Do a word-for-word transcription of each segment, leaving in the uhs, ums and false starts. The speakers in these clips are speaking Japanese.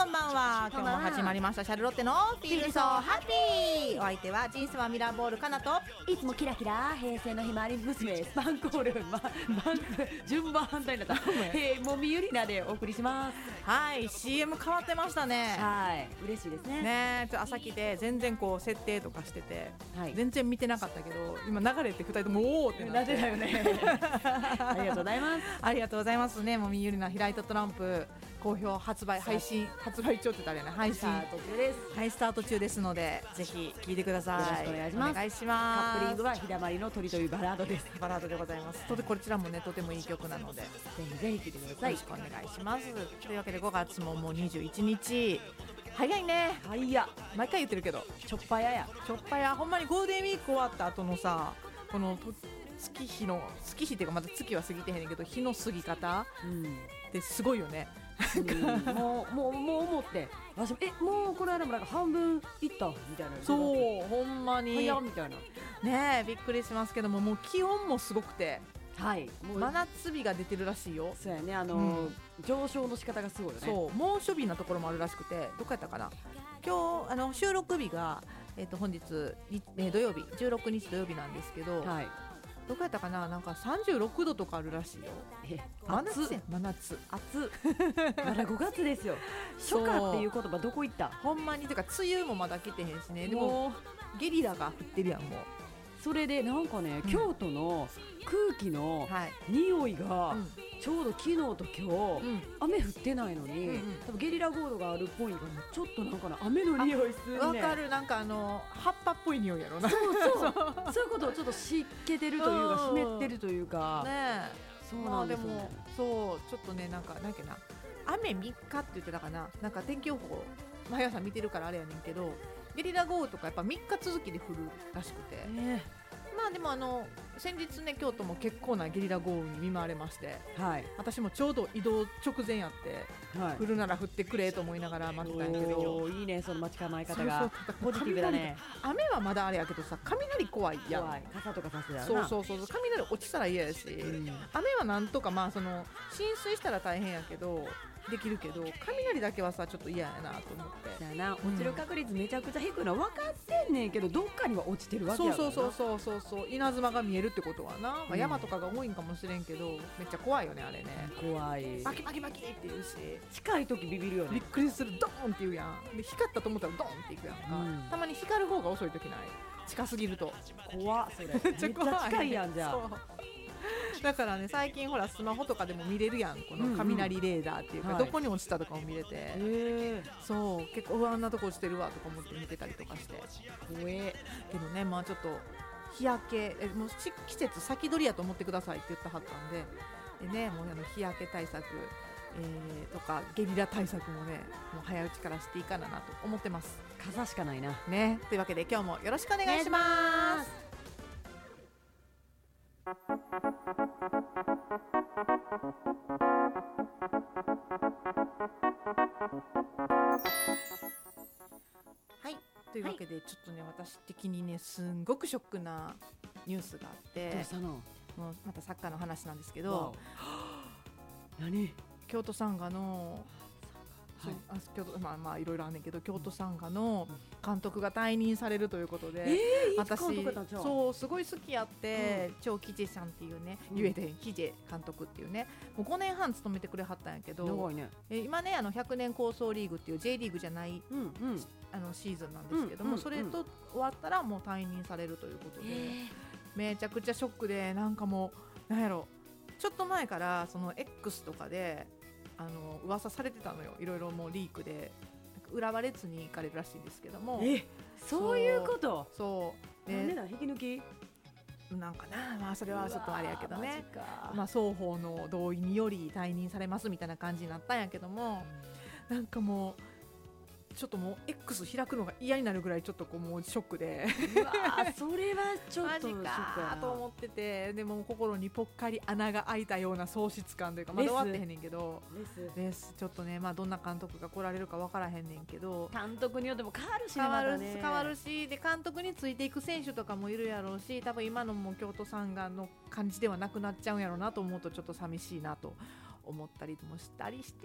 こんばんは。今日も始まりましたシャルロッテのフィールソーハッピー。お相手は人生はミラーボールかなと、 いつもキラキラ平成のひまわり娘スパンコール、ま、ま、順番反対になったへもみゆりなでお送りします。 はい、 シーエム 変わってましたね。 はい、嬉しいですね。 ね、ちょ朝来て全然こう設定とかしてて、はい、全然見てなかったけど今流れてふたりともおーってなってなってたよねありがとうございます。 ありがとうございますね。もみゆりなヒライトトランプ好評発売配信発売中って言ったらね、配信スタート中です。 はい、スタート中ですのでぜひ聞いてください。 よろしくお願いします。 お願いします。 カップリングはひだまりの鳥というバラードです。 バラードでございます。とてこちらもねとてもいい曲なのでぜひぜひ聴いてください。 よろしくお願いします。というわけでごがつももうにじゅういちにち早いね。 はいや毎回言ってるけどちょっぱややちょっぱやほんまにゴールデンウィーク終わった後のさ、この月日の月日っていうかまだ月は過ぎてへんねんけど日の過ぎ方、うん、ってすごいよね。 うん、もうもうもう思って私もえもうこの間もなんか半分いったみたいな。 そうほんまに早みたいなねえびっくりしますけども、もう気温もすごくて、 はい、 もう真夏日が出てるらしいよ。 そうやね、あのーうん、上昇の仕方がすごいよね。 そう猛暑日なところもあるらしくて、どこやったかな今日あの収録日が、えー、と本日、えー、土曜日じゅうろくにち土曜日なんですけど、はい、どこやったかななんかさんじゅうろくどとかあるらしいよ。 え真夏や真夏暑まだごがつですよ。初夏っていう言葉どこ行った。 ほんまにてか梅雨もまだ来てへんしね。でもゲリラが降ってるやんもう。 それでなんかね、うん、京都の空気の匂いがちょうど昨日と今日、うん、雨降ってないのに、うんうん、多分ゲリラ豪雨があるっぽいからちょっとなんかな雨の匂いするね。 わかる、なんかあの葉っぱっぽい匂いやろな。 そうそうそういうことをちょっと湿気てるというか湿ってるというかね。 そうなんですよね。 まあ、でもそうちょっとねなんかなんかな雨みっかって言ってたかな、なんか天気予報毎朝見てるからあれやねんけど、ゲリラ豪雨とかやっぱみっか続きで降るらしくて、えーまあでもあの先日ね京都も結構なゲリラ豪雨に見舞われまして、はい、私もちょうど移動直前やって、はい、降るなら降ってくれと思いながら待ってたんやけど、 いいねその待ち構え方がポジティブだね。 雨はまだあれやけどさ、雷怖いやん。 怖い、傘とかさすやな。 そうそうそう、雷落ちたら嫌やし、うん、雨はなんとかまあその浸水したら大変やけどできるけど、雷だけはさちょっと嫌やなと思って。 だな、落ちる確率めちゃくちゃ低いのは分かってんねんけど、どっかには落ちてるわけやからな。 そうそうそうそうそう、稲妻が見えるってことはな、まあ、山とかが多いんかもしれんけど、めっちゃ怖いよねあれね。 怖い、 バキバキバキって言うし、 近い時ビビるよね。 びっくりする、ドーンって言うやん。で光ったと思ったらドーンっていくやんか、うん、たまに光る方が遅い時ない、近すぎると。 怖っそれめっちゃ近いやんじゃあ。 だからね最近ほらスマホとかでも見れるやん、この雷レーダーっていうか、うんうん、どこに落ちたとかも見れて、はい、そう結構あんなとこ落ちてるわとか思って見てたりとかして、 怖えけどね、まあちょっと日焼けえもう季節先取りやと思ってくださいって言ったはったんで、でねもうあの日焼け対策、えー、とかゲリラ対策もねもう早いうちからしていかななと思ってます。 傘しかないなね。というわけで今日もよろしくお願いします。はいというわけで、はい、ちょっとね私的にねすんごくショックなニュースがあって、 どうしたの。 もうまたサッカーの話なんですけど、 何京都サンガのはい、あ京都まあまあいろいろあんねんけど、京都サンガの監督が退任されるということで、 えー、 私そうすごい好きやって、うん、張喜ジェさんっていうね、言えて喜ジェ監督っていうね、もうごねんはん務めてくれはったんやけど、 長いね。 え今ねあのひゃくねん構想リーグっていう J リーグじゃない、うんうん、あのシーズンなんですけども、うんうんうん、それと終わったらもう退任されるということで、えー、めちゃくちゃショックで、なんかもうなんやろちょっと前からその X とかであの噂されてたのよ、いろいろもうリークで浦和レッズに行かれるらしいんですけども。 えそういうこと。 そうなんでだ引き抜きなんかな、まあそれはちょっとあれやけどね、まあ双方の同意により退任されますみたいな感じになったんやけども、うん、なんかもうちょっともう X 開くのが嫌になるぐらいちょっとこうもうショックで、 うわそれはちょっとショックやなと思ってて、でも心にぽっかり穴が開いたような喪失感というか、まだ終わってへんねんけど、 ですですちょっとね、まあどんな監督が来られるか分からへんねんけど、 監督によっても変わるし、ね、 変わる、 まね、 変わるし、で監督についていく選手とかもいるやろうし、多分今のも京都サンガの感じではなくなっちゃうんやろうなと思うとちょっと寂しいなと思ったりもしたりして、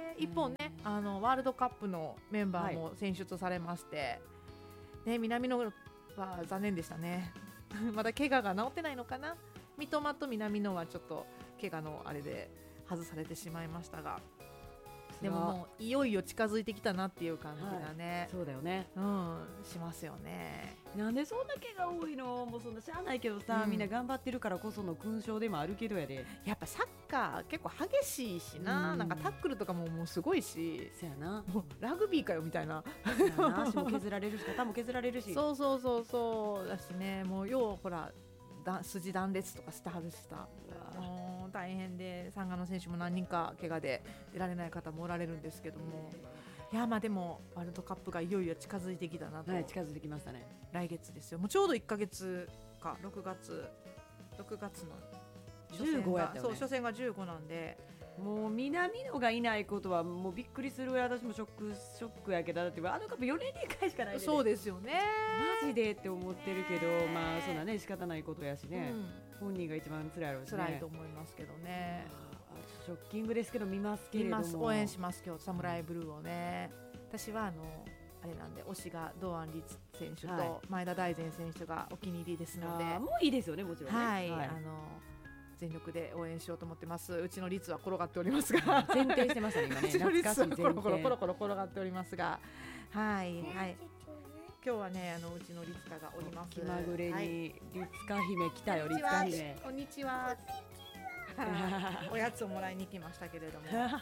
一方ね、あのワールドカップのメンバーも選出されまして、はいね、南野は残念でしたねまだ怪我が治ってないのかな。三笘と南野はちょっと怪我のあれで外されてしまいましたが、でももういよいよ近づいてきたなっていう感じがね、 はい、そうだよね、 うん、しますよね。 なんでそんな怪我多いの。もうそんなしゃあないけどさ、うん、みんな頑張ってるからこその勲章でもあるけどやで。 やっぱサッカー結構激しいしな、うん、なんかタックルとかももうすごいし、 そやな、 もうラグビーかよみたいな足も削られるし肩も削られるしそうそうそうそうだしね、もうようほらだ筋断裂とかしてはるしさ、もう大変で、サンガの選手も何人か怪我で出られない方もおられるんですけども、いやまあでもワールドカップがいよいよ近づいてきたなと、 はい、近づいてきましたね。 来月ですよ。もうちょうどいっかげつか、ろくがつろくがつのじゅうごやったよね。 そう、初戦がじゅうごなんで、 もう南野がいないことはもうびっくりするぐらい私もショックショックやけど、だってワールドカップよねんにいっかいしかないで、ね、 そうですよね、 マジでって思ってるけど、まあそんなね仕方ないことやしね、うん、本人が一番辛いやろうしね、 辛いと思いますけどね。 ショッキングですけど見ますけれども、見ます、 応援します今日サムライブルーをね。私はあのあれなんで推しが堂安律選手と前田大然選手がお気に入りですので、はい、 もういいですよね、もちろんね、 はい、はい、あの全力で応援しようと思ってます。うちの率は転がっておりますが前提してましたね今ね。 うちの率はコロコロコロコロ転がっておりますが、はいはい、今日はねあのうちの律香がおります。 気まぐれに律香姫来たよ。律香姫こんにちはおやつをもらいに来ましたけれどもはい、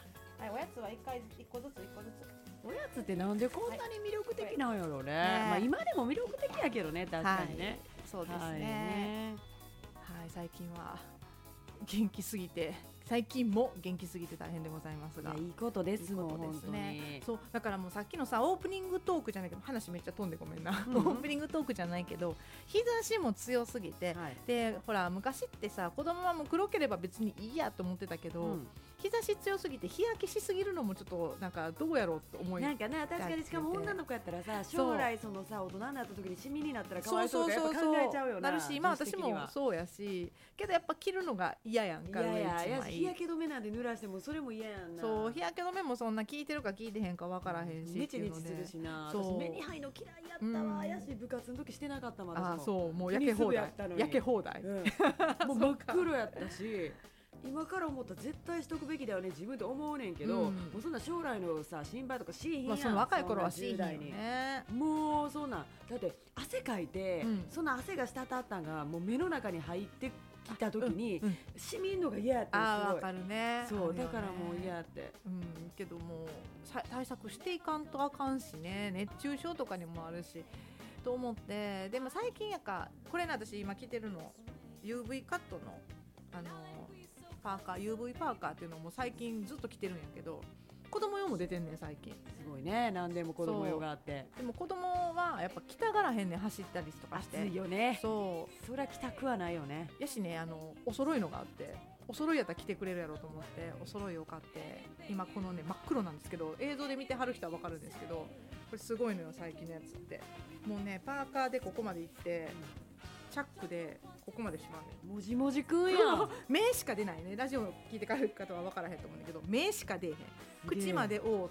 おやつは一回一個ずつ一個ずつ。 おやつってなんでこんなに魅力的なんやろうね、はい、まあ、今でも魅力的やけどね、確かにね、はい、 そうですね、はいね、はい、最近は元気すぎて、最近も元気すぎて大変でございますが、 いや、いいことですもん、いいことですね。そうだからもうさっきのさオープニングトークじゃないけど、話めっちゃ飛んでごめんな、うん、オープニングトークじゃないけど日差しも強すぎて、はい、でほら昔ってさ子供はもう黒ければ別にいいやと思ってたけど、うん、日差し強すぎて日焼けしすぎるのもちょっとなんかどうやろうと思いなんかね、確かに、しかも女の子やったらさ、将来そのさ大人になった時にシミになったらかわいそうとかやっぱ考えちゃうよな。 なるし、今私もそうやし、けどやっぱ着るのが嫌やんか。 いやいや、やし日焼け止めなんで濡らしてもそれも嫌やんな。 そう、日焼け止めもそんな効いてるか効いてへんか分からへんし、 ネチネチするしな。私目に入るの嫌いやったわ、うん、やし部活の時してなかったまだ。 あ、そう、もう焼け放題焼け放題、 うん、もう真っ黒やったし今から思ったら絶対しとくべきだよね自分で思うねんけど、うん、もうそんな将来のさ心配とかしいひんやん、まあ、 その若い頃はしいひんよね。 もうそんなだって汗かいて、うん、そんな汗が滴ったんがもう目の中に入ってきた時に、うんうん、しみんのが嫌やって。 ああ、わかるね。 そう、だからもう嫌やって、 うん、けどもう対策していかんとあかんしね、熱中症とかにもあるしと思って。でも最近やかこれね、私今着てるの ユーブイ カットのあのパーカー ユーブイ パーカーっていうのも最近ずっと着てるんやけど、子供用も出てんねん最近。 すごいね、何でも子供用があって。 でも子供はやっぱ着たがらへんねん、走ったりとかして。 暑いよね。 そうそりゃ着たくはないよね。 やしね、あのお揃いのがあって、お揃いやったら着てくれるやろうと思ってお揃いを買って、今このね真っ黒なんですけど、映像で見てはる人は分かるんですけど、これすごいのよ最近のやつって。もうねパーカーでここまで行って、チャックでここまでしまうね。 もじもじくんやん目しか出ないね。ラジオ聞いて帰る方は分からへんと思うんだけど、目しか出えへん。口まで覆って、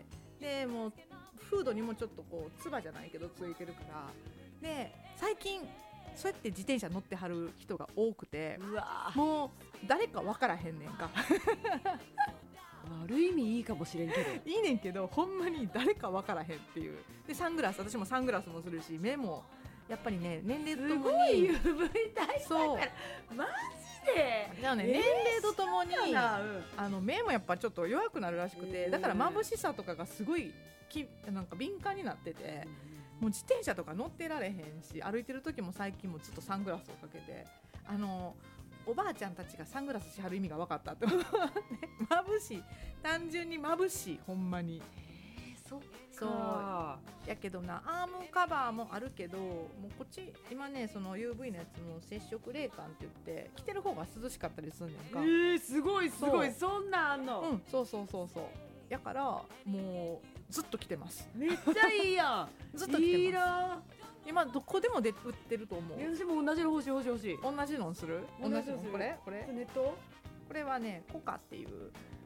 でもうフードにもちょっとこうつばじゃないけどついてるから。で最近そうやって自転車乗ってはる人が多くて、 うわもう誰か分からへんねんかある意味いいかもしれんけどいいねんけど、ほんまに誰か分からへんっていう。でサングラス、私もサングラスもするし、目もやっぱりね、年齢とともにすごい ユーブイ 対策。そうマジでじゃあね、えー、年齢とともに、うん、あの目もやっぱちょっと弱くなるらしくて、だから眩しさとかがすごいきなんか敏感になってて、もう自転車とか乗ってられへんし、歩いてる時も最近もずっとサングラスをかけて、あのおばあちゃんたちがサングラスしはる意味が分かったって眩しい、単純に眩しい、ほんまに。 そっか。 そうやけどな、アームカバーもあるけど、もうこっち今ね、その ユーブイ のやつも接触冷感って言って着てる方が涼しかったりするんねんか。 えー、すごいすごい、 そ, そんなんあんの。 うん、そうそうそうそう。やからもうずっと着てます。 めっちゃいいやんずっと着てます。いいな。今どこでもで売ってると思う。 私も同じの欲しい欲しい欲しい。 同じのする？同じのこれこれネット？ これはねコカっていう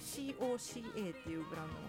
シーオーシーエー っていうブランドの